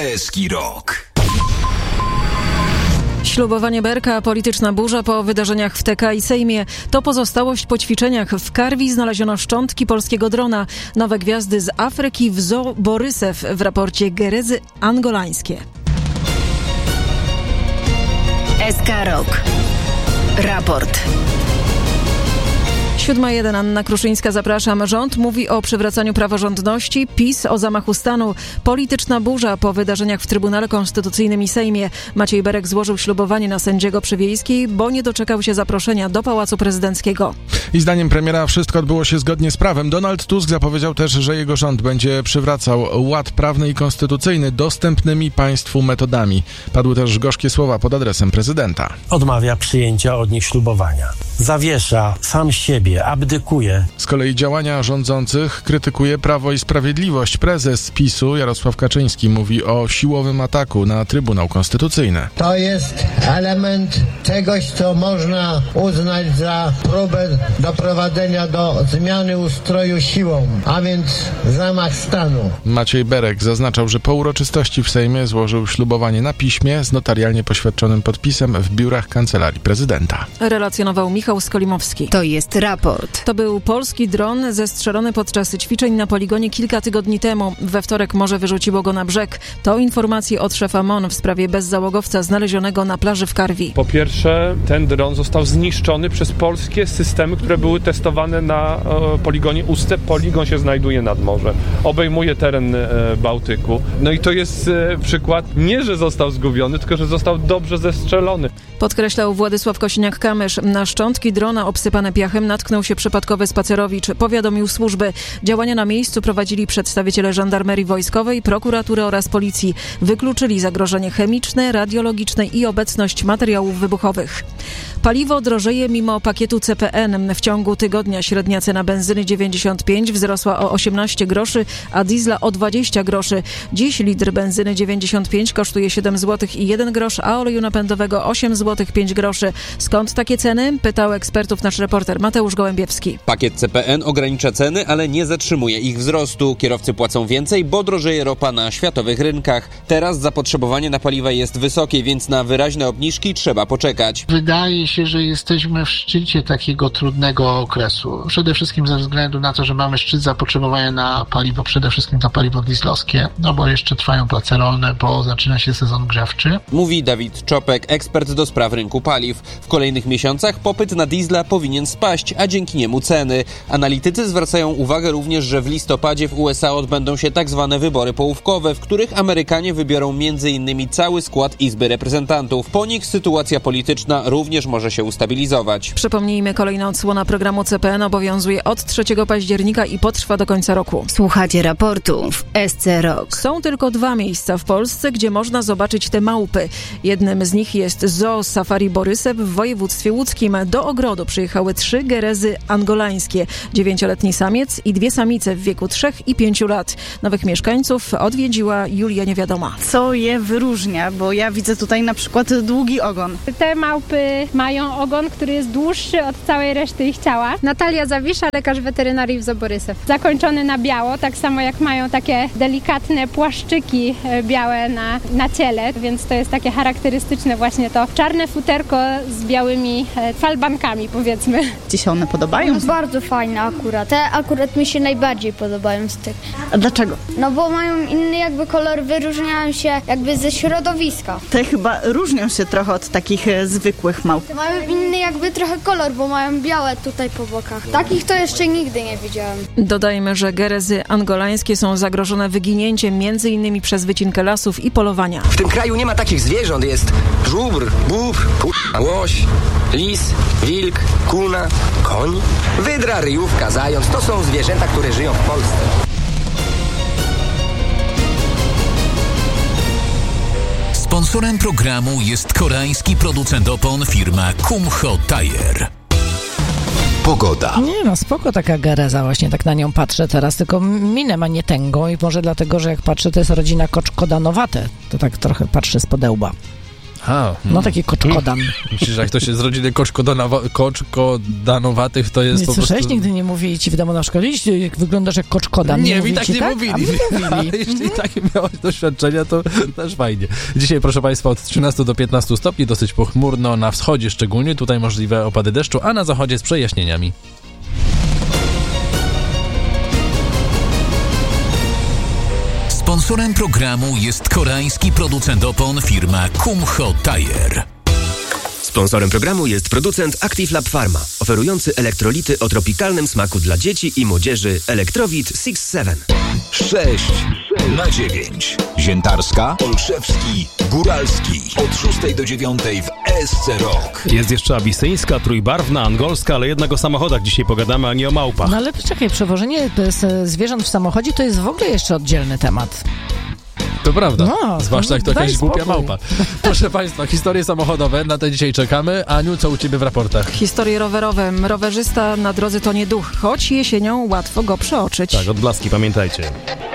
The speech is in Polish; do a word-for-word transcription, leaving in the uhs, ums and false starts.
Eski Rok. Ślubowanie Berka, polityczna burza po wydarzeniach w T K i Sejmie. To pozostałość po ćwiczeniach. W Karwi znaleziono szczątki polskiego drona. Nowe gwiazdy z Afryki w zoo Borysew w raporcie Gerezy Angolańskie. S K Rok. Raport. siódma jeden, Anna Kruszyńska, zapraszam. Rząd mówi o przywracaniu praworządności, PiS o zamachu stanu. Polityczna burza po wydarzeniach w Trybunale Konstytucyjnym i Sejmie. Maciej Berek złożył ślubowanie na sędziego przy Wiejskiej, bo nie doczekał się zaproszenia do Pałacu Prezydenckiego. I zdaniem premiera wszystko odbyło się zgodnie z prawem. Donald Tusk zapowiedział też, że jego rząd będzie przywracał ład prawny i konstytucyjny dostępnymi państwu metodami. Padły też gorzkie słowa pod adresem prezydenta. Odmawia przyjęcia od nich ślubowania. Zawiesza sam siebie, abdykuje. Z kolei działania rządzących krytykuje Prawo i Sprawiedliwość. Prezes PiSu Jarosław Kaczyński mówi o siłowym ataku na Trybunał Konstytucyjny. To jest element czegoś, co można uznać za próbę doprowadzenia do zmiany ustroju siłą, a więc zamach stanu. Maciej Berek zaznaczał, że po uroczystości w Sejmie złożył ślubowanie na piśmie z notarialnie poświadczonym podpisem w biurach Kancelarii Prezydenta. Relacjonował Michał Skolimowski. To jest raport. To był polski dron zestrzelony podczas ćwiczeń na poligonie kilka tygodni temu. We wtorek morze wyrzuciło go na brzeg. To informacje od szefa M O N w sprawie bezzałogowca znalezionego na plaży w Karwi. Po pierwsze, ten dron został zniszczony przez polskie systemy, które były testowane na e, poligonie Ustęp. Poligon się znajduje nad morzem. Obejmuje teren e, Bałtyku. No i to jest e, przykład nie, że został zgubiony, tylko że został dobrze zestrzelony. Podkreślał Władysław Kosiniak-Kamysz. Na szczątki drona obsypane piachem natknął się przypadkowy spacerowicz. Powiadomił służby. Działania na miejscu prowadzili przedstawiciele żandarmerii wojskowej, prokuratury oraz policji. Wykluczyli zagrożenie chemiczne, radiologiczne i obecność materiałów wybuchowych. Paliwo drożeje mimo pakietu C P N. W ciągu tygodnia średnia cena benzyny dziewięćdziesiąt pięć wzrosła o osiemnaście groszy, a diesla o dwadzieścia groszy. Dziś litr benzyny dziewięćdziesiąt pięć kosztuje siedem złotych i jeden grosz, a oleju napędowego osiem złotych pięć groszy. Skąd takie ceny? Pytał ekspertów nasz reporter Mateusz Gołębiewski. Pakiet C P N ogranicza ceny, ale nie zatrzymuje ich wzrostu. Kierowcy płacą więcej, bo drożeje ropa na światowych rynkach. Teraz zapotrzebowanie na paliwa jest wysokie, więc na wyraźne obniżki trzeba poczekać. Wydaje się, że jesteśmy w szczycie takiego trudnego okresu. Przede wszystkim ze względu na to, że mamy szczyt zapotrzebowania na paliwo, przede wszystkim na paliwo dieslowskie, no bo jeszcze trwają prace rolne, bo zaczyna się sezon grzewczy. Mówi Dawid Czopek, ekspert do spraw rynku paliw. W kolejnych miesiącach popyt na diesla powinien spaść, a dzięki niemu ceny. Analitycy zwracają uwagę również, że w listopadzie w U S A odbędą się tak zwane wybory połówkowe, w których Amerykanie wybiorą między innymi cały skład Izby Reprezentantów. Po nich sytuacja polityczna również może się ustabilizować. Przypomnijmy, kolejna odsłona programu C P N obowiązuje od trzeciego października i potrwa do końca roku. Słuchacie raportu w S C Rok. Są tylko dwa miejsca w Polsce, gdzie można zobaczyć te małpy. Jednym z nich jest zoo Safari Borysew w województwie łódzkim. Do ogrodu przyjechały trzy gerezy angolańskie. Dziewięcioletni samiec i dwie samice w wieku trzech i pięciu lat. Nowych mieszkańców odwiedziła Julia Niewiadoma. Co je wyróżnia? Bo ja widzę tutaj na przykład długi ogon. Te małpy mają ogon, który jest dłuższy od całej reszty ich ciała. Natalia Zawisza, lekarz weterynarii w zoo Borysew. Zakończony na biało, tak samo jak mają takie delikatne płaszczyki białe na, na ciele, więc to jest takie charakterystyczne właśnie to czarne futerko z białymi falbankami, powiedzmy. Ci się one podobają? No, bardzo fajne akurat. Te akurat mi się najbardziej podobają z tych. A dlaczego? No bo mają inny jakby kolor, wyróżniają się jakby ze środowiska. Te chyba różnią się trochę od takich e, zwykłych małp. Mają inny jakby trochę kolor, bo mają białe tutaj po bokach. Takich to jeszcze nigdy nie widziałem. Dodajmy, że gerezy angolańskie są zagrożone wyginięciem między innymi przez wycinkę lasów i polowania. W tym kraju nie ma takich zwierząt. Jest żubr, bóbr, k***a, łoś, lis, wilk, kuna, koń, wydra, ryjówka, zając. To są zwierzęta, które żyją w Polsce. Sponsorem programu jest koreański producent opon firma Kumho Tire. Pogoda. Nie no, spoko taka gereza, właśnie tak na nią patrzę teraz, tylko minę ma nie tęgą i może dlatego, że jak patrzę, to jest rodzina koczkodanowate, to tak trochę patrzę z podełba. A, No taki koczkodan. Myślisz, że jak ktoś jest z rodziny koczkodanowa- koczkodanowatych, to jest Nie po słyszałeś? prostu... Nigdy nie mówili ci w domu na szkole, jak wyglądasz jak koczkodan. Nie, Nie, mi tak nie tak? mówili. A mi mówili. Jeśli takie miałaś doświadczenia, to też fajnie. Dzisiaj, proszę Państwa, od trzynastu do piętnastu stopni, dosyć pochmurno, na wschodzie szczególnie, tutaj możliwe opady deszczu, a na zachodzie z przejaśnieniami. Sponsorem programu jest koreański producent opon firma Kumho Tire. Sponsorem programu jest producent Active Lab Pharma, oferujący elektrolity o tropikalnym smaku dla dzieci i młodzieży Elektrowit six seven. sześć na dziewięć. Ziętarska, Olszewski, Góralski. Od szóstej do dziewiątej w S C Rock. Jest jeszcze abisyńska, trójbarwna, angolska, ale jednak o samochodach dzisiaj pogadamy, a nie o małpach. No ale czekaj, przewożenie zwierząt w samochodzie to jest w ogóle jeszcze oddzielny temat. To prawda, No, zwłaszcza jak to daj jakaś głupia spokój. małpa. Proszę Państwa, historie samochodowe, na te dzisiaj czekamy. Aniu, co u Ciebie w raportach? Historie rowerowe. Rowerzysta na drodze to nie duch, choć jesienią łatwo go przeoczyć. Tak, odblaski, pamiętajcie.